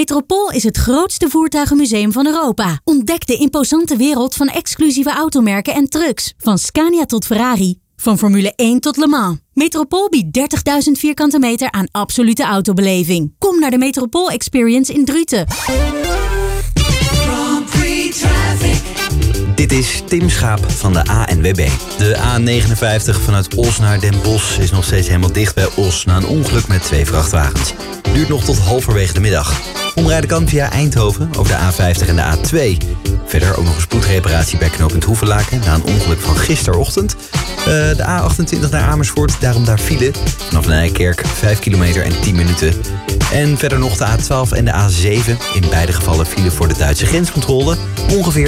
Metropool is het grootste voertuigenmuseum van Europa. Ontdek de imposante wereld van exclusieve automerken en trucks. Van Scania tot Ferrari. Van Formule 1 tot Le Mans. Metropool biedt 30.000 vierkante meter aan absolute autobeleving. Kom naar de Metropool Experience in Druten. Dit is Tim Schaap van de ANWB. De A59 vanuit Os naar Den Bosch is nog steeds helemaal dicht bij Os na een ongeluk met 2 vrachtwagens. Duurt nog tot halverwege de middag. Omrijden kan via Eindhoven over de A50 en de A2. Verder ook nog een spoedreparatie bij knooppunt Hoevelaken na een ongeluk van gisterochtend. De A28 naar Amersfoort, daarom daar file. Vanaf Nijkerk 5 kilometer en 10 minuten. En verder nog de A12 en de A7. In beide gevallen file voor de Duitse grenscontrole. Ongeveer